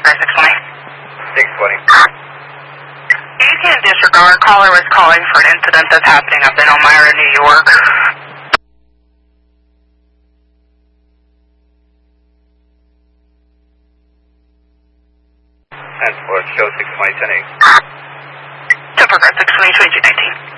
Progressive 620. 620. You can disregard. Caller was calling for an incident that's happening up in Elmira, New York. Transport, show 620, 10-8. To Progressive 620, 2219.